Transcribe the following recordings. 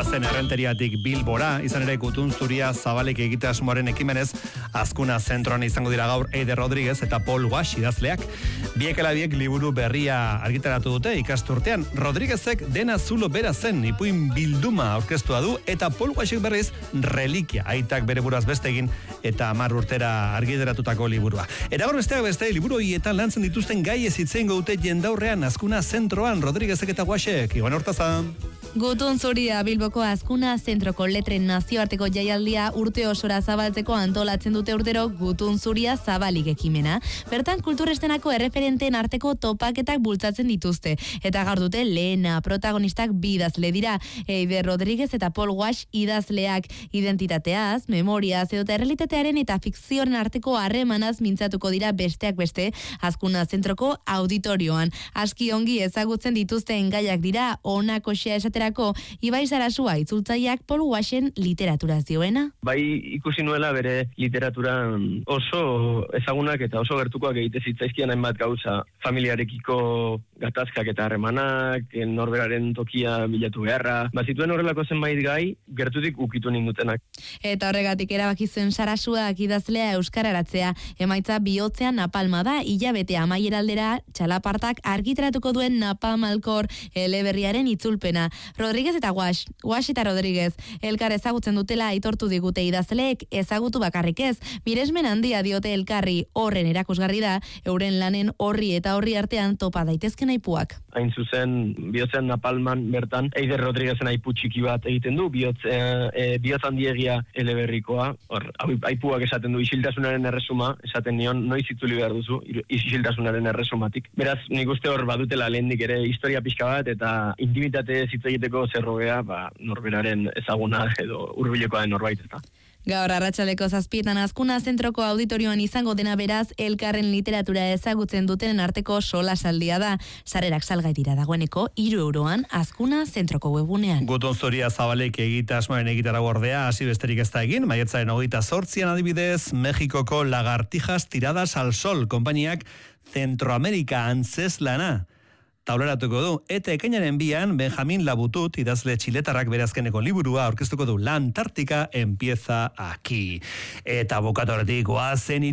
Goazen Errenteriatik Bilbora, izan ere Gutun Zuria Zabalik egite asmoaren ekimenez, Azkuna zentroan izango dira gaur Eider Rodriguez eta Paul Wash idazleak. Biek liburu berria argitaratu dute ikasturtean. Rodriguezek Dena zulo bera zen ipuin bilduma aurkeztua du, eta Paul Washek berriz Reliquia, aitak bere buruaz beste egin eta 10 urtera argitaratutako liburua. Eta gaur besteak beste liburu horietan lantzen dituzten gai ez hitzeingo dute jendaurrean Azkuna zentroan Rodriguezek eta Washek. Iban Hortaza. Gutun Zuria Bilboko Azkuna zentroko letren nazioarteko jaialdia urte osora zabaltzeko antolatzen dute urtero Gutun Zuria Zabalik ekimena. Bertan kulturestenako erreferenteen arteko topaketak bultzatzen dituzte. Eta gaur dute lehena protagonistak bi idazle dira. Eider Rodriguez eta Paul Wash idazleak identitateaz, memoriaz edota errealitatearen eta fikzioaren arteko harremanaz mintzatuko dira besteak beste Azkuna zentroko auditorioan. Aski ongi ezagutzen dituzten gaiak dira honako xea esaterako Ibai Sarasua itzultzaileak Paul Washen literatura zioena. Bai ikusi nuela bere literaturan oso ezagunak eta oso gertukoak egite zitzaizkian hainbat gauza. Familiarekiko gatazkak eta harremanak, norberaren tokia bilatu beharra. Bazituen horrelako zenbait gai gertutik ukitu nindutenak. Eta horregatik erabaki zuen Sarasuak idazlea euskararatzea. Emaitza bihotzean napalma da, hilabete amaieraldera txalapartak argitaratuko duen napalmalkor eleberriaren itzulpena. Rodriguez eta Wash eta Rodriguez, elkar ezagutzen dutela aitortu digute idazleek, ezagutu bakarrik ez, miresmen handia diote elkarri, horren erakusgarri da, euren lanen horri eta horri artean topa daitezken aipuak. Hain zuzen, bihotzean napalman bertan, Eider Rodriguezen aipu txiki bat egiten du, bihotz handiegia eleberrikoa, hor, aipuak esaten du isiltasunaren erresuma, esaten nion, noiz itzuli behar duzu, isiltasunaren erresumatik. Beraz, nik uste hor badutela lehendik ere historia pixka bat, eta intimitate hitz egiteko zerrogea, norberaren ezaguna edo hurbilekoa den norbait eta. Gaur arratsaldeko 7 Azkuna zentroko auditorioan izango dena beraz, elkarren literatura ezagutzen dutenen arteko solasaldia da. Sarrerak salgai dira dagoeneko 3 euroan Azkuna zentroko webunean. Gutun Zuria Zabalek egitasmoaren egitarago ordea, hasi besterik ez da egin, maiatzaren 28an adibidez, Mexikoko Lagartijas Tiradas al Sol konpainiak Centroamerica antzeslana taularatuko du, eta ekainaren 2an Benjamin Labutut idazle txiletarrak bere azkeneko liburua aurkeztuko du La Antártica empieza aquí. Eta bukatoretik goazen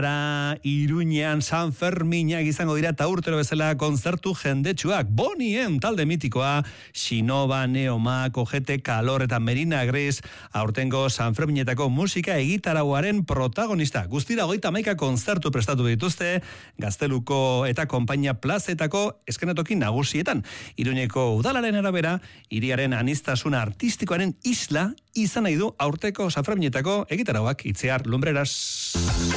Iruñean San Ferminak izango dira eta urtero bezala konzertu jendetsuak. Boniem talde mitikoa, Xinoba, Neoma, Kojete, Kalor eta Merina Gris aurtengo San Ferminetako musika egitarauaren protagonista. Guztira 31 konzertu prestatu dituzte, Gazteluko eta Konpainia plazetako eskenatoki nagusietan. Iruñeko udalaren arabera, hiriaren aniztasuna artistikoaren isla izan nahi du aurteko San Ferminetako egitarauak. Itziar Lumbreras.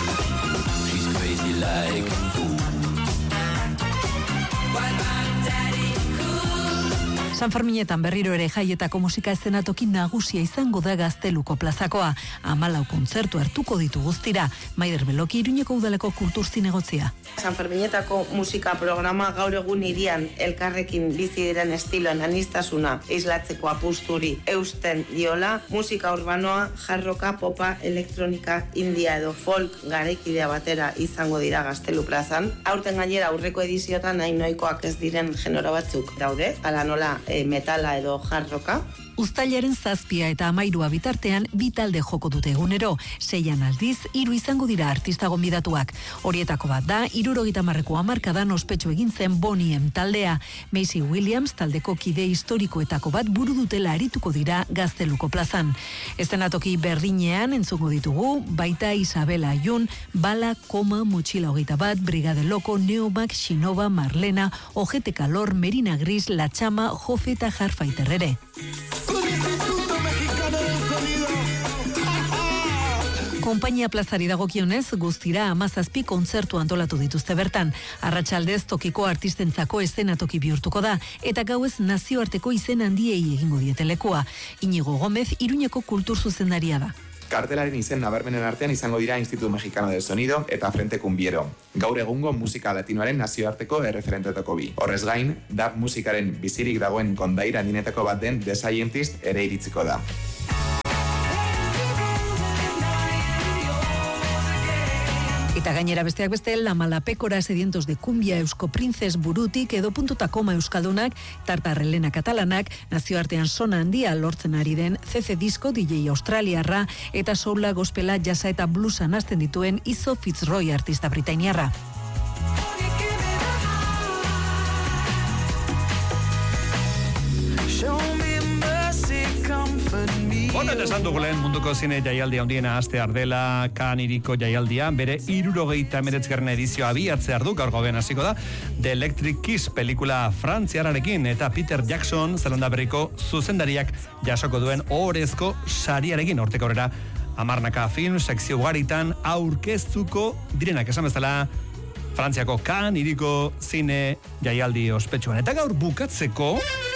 San Ferminetan berriro ere jaietako musika eszenatoki nagusia izango da Gazteluko plazakoa. 14 kontzertu hartuko ditu guztira. Maider Beloki Iruñeko udaleko kultur zinegotzia. San Ferminetako musika programa gaur egun hirian elkarrekin bizi diren estiloen anistasuna islatzeko apusturi eusten diola, musika urbanoa, jarroka, popa, elektronika, india edo folk garaikidea batera izango dira Gaztelu plazan. Aurten gainera aurreko ediziotan hain ohikoak ez diren genero batzuk daude, ala nola metala edo jarroka. Uztailaren 7 eta 13 bitartean 2 talde joko dute egunero. 6 aldiz, 3 izango dira artista gonbidatuak. Horietako bat da, 70ko hamarkadan ospetsu egin zen Boniem taldea. Macy Williams taldeko kide historikoetako bat buru dutela arituko dira Gazteluko plazan. Eszenatoki berdinean entzungo ditugu, baita Isabela Ayun, Bala, Koma, Motxila 21, Brigade Loko, Neomak, Xinoba, Marlena, Ojete Kalor, Merina Gris, La Chama, Jofe eta Jarfaiter ere. Konpainia plazari dagokionez, guztira 17 kontzertu antolatu dituzte bertan. Arratsaldez tokiko artistentzako eszenatoki bihurtuko da, eta gauez nazioarteko izen handiei egingo diete lekua. Iñigo Gómez Iruñeko kultur zuzendaria da. Kartelaren izen nabarmenen artean izango dira Instituto Mexicano del Sonido eta Frente Cumbiero. Gaur egungo musika latinoaren nazioarteko erreferentetako bi. Horrez gain, dub musikaren bizirik dagoen kondaira handinetako bat den The Scientist ere iritziko da. Eta gainera besteak beste, La Malapecora sedientos de cumbia eusko princes burutik edo puntuta koma euskaldunak, Tartar Elena katalanak, nazioartean sona handia lortzen ari den CC Disco DJ australiarra eta soula, gospela, jazza eta bluesa nazten dituen Izzo Fitzroy artista britainiarra. Eta esan dugu lehen munduko zine jaialdia handiena hastear dela, Cannes hiriko jaialdia, bere 79. edizioa abiatzear du, gaur gauean hasiko da, The Electric Kiss pelikula frantziararekin eta Peter Jackson Zelanda berriko zuzendariak jasoko duen orezko sariarekin hortek aurrera 10 film sekzio ugaritan aurkeztuko direnak, esan bezala Frantziako Cannes hiriko zine jaialdi ospetsuan. Eta gaur bukatzeko